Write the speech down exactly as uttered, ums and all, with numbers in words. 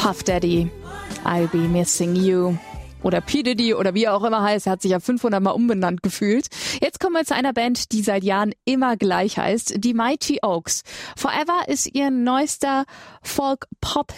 Puff Daddy, I'll Be Missing You. Oder P. Diddy oder wie er auch immer heißt, er hat sich ja fünfhundert Mal umbenannt gefühlt. Jetzt kommen wir zu einer Band, die seit Jahren immer gleich heißt, die Mighty Oaks. Forever ist ihr neuester Folk-Pop-Hit.